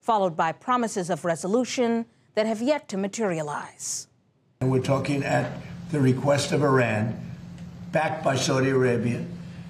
followed by promises of resolution that have yet to materialize. We're talking at the request of Iran, backed by Saudi Arabia,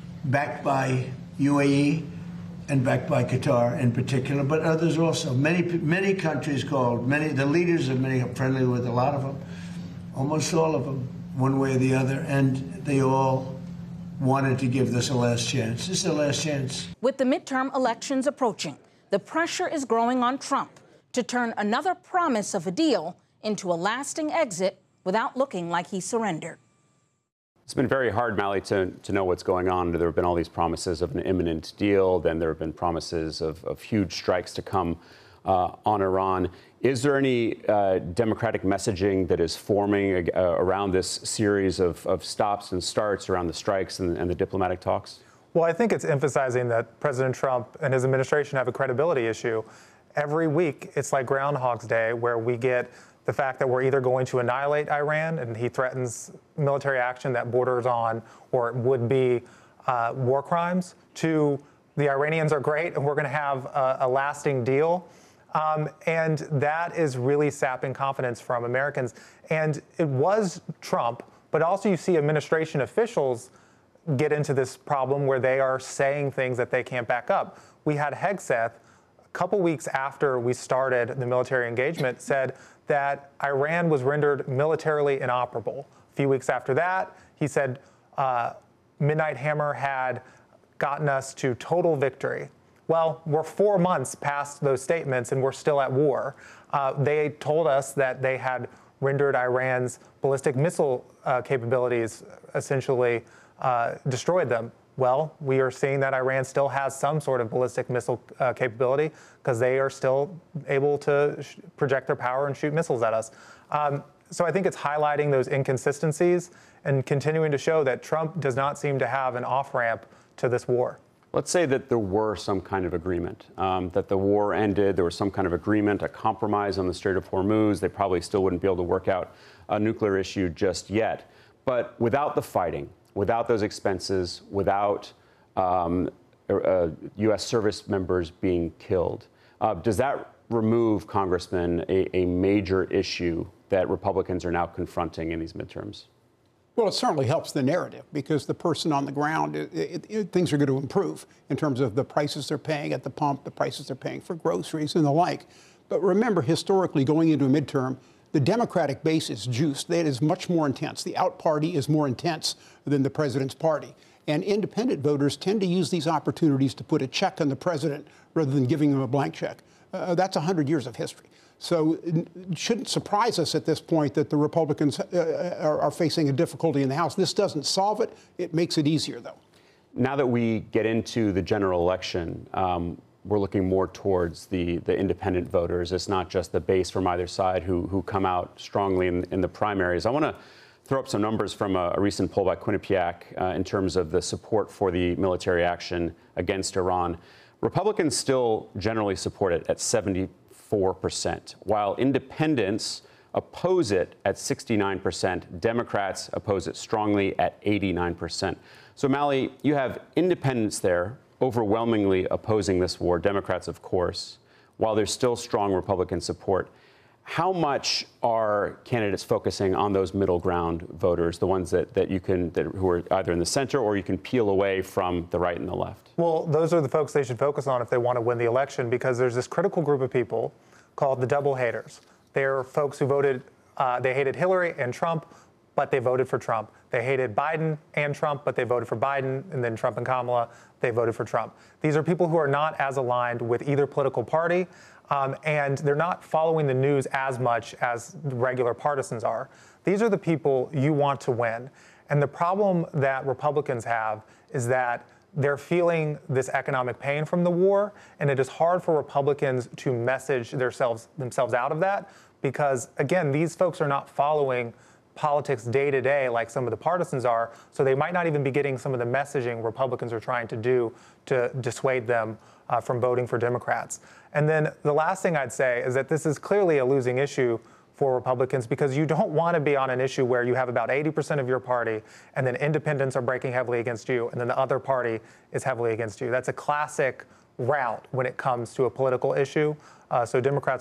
backed by UAE, and backed by Qatar in particular, but others also. Many countries called, the leaders of many are friendly with a lot of them, almost all of them, one way or the other, and they all wanted to give this a last chance. This is a last chance. With the midterm elections approaching, the pressure is growing on Trump to turn another promise of a deal into a lasting exit without looking like he surrendered. It's been very hard, Mally, to know what's going on. There have been all these promises of an imminent deal. Then there have been promises of huge strikes to come on Iran. Is there any democratic messaging that is forming around this series of stops and starts around the strikes and the diplomatic talks? Well, I think it's emphasizing that President Trump and his administration have a credibility issue. Every week, it's like Groundhog's Day, where we get the fact that we're either going to annihilate Iran, and he threatens military action that borders on or would be war crimes, to the Iranians are great and we're going to have a lasting deal. And that is really sapping confidence from Americans. And it was Trump, but also you see administration officials get into this problem where they are saying things that they can't back up. We had Hegseth, a couple weeks after we started the military engagement, said that Iran was rendered militarily inoperable. A few weeks after that, he said Midnight Hammer had gotten us to total victory. Well, we're 4 months past those statements and we're still at war. They told us that they had rendered Iran's ballistic missile capabilities, essentially destroyed them. Well, we are seeing that Iran still has some sort of ballistic missile capability because they are still able to project their power and shoot missiles at us. So I think it's highlighting those inconsistencies and continuing to show that Trump does not seem to have an off-ramp to this war. Let's say that there were some kind of agreement, that the war ended, there was some kind of agreement, a compromise on the Strait of Hormuz. They probably still wouldn't be able to work out a nuclear issue just yet. But without the fighting, without those expenses, without U.S. service members being killed, does that remove, Congressman, a major issue that Republicans are now confronting in these midterms? Well, it certainly helps the narrative because the person on the ground, things are going to improve in terms of the prices they're paying at the pump, the prices they're paying for groceries and the like. But remember, historically, going into a midterm, the Democratic base is juiced. That is much more intense. The out party is more intense than the president's party. And independent voters tend to use these opportunities to put a check on the president rather than giving him a blank check. That's 100 years of history. So it shouldn't surprise us at this point that the Republicans are facing a difficulty in the House. This doesn't solve it. It makes it easier, though. Now that we get into the general election, we're looking more towards the independent voters. It's not just the base from either side who come out strongly in the primaries. I want to throw up some numbers from a recent poll by Quinnipiac in terms of the support for the military action against Iran. Republicans still generally support it at 74%, while independents oppose it at 69%. Democrats oppose it strongly at 89%. So, Mally, you have independents there overwhelmingly opposing this war, Democrats, of course, while there's still strong Republican support. How much are candidates focusing on those middle ground voters, the ones who are either in the center or you can peel away from the right and the left? Well, those are the folks they should focus on if they want to win the election, because there's this critical group of people called the double haters. They're folks who voted, they hated Hillary and Trump, but they voted for Trump. They hated Biden and Trump, but they voted for Biden, and then Trump and Kamala, they voted for Trump. These are people who are not as aligned with either political party, and they're not following the news as much as regular partisans are. These are the people you want to win. And the problem that Republicans have is that they're feeling this economic pain from the war, and it is hard for Republicans to message themselves out of that because, again, these folks are not following politics day to day like some of the partisans are, so they might not even be getting some of the messaging Republicans are trying to do to dissuade them from voting for Democrats. And then the last thing I'd say is that this is clearly a losing issue for Republicans because you don't want to be on an issue where you have about 80% of your party and then independents are breaking heavily against you and then the other party is heavily against you. That's a classic route when it comes to a political issue. So Democrats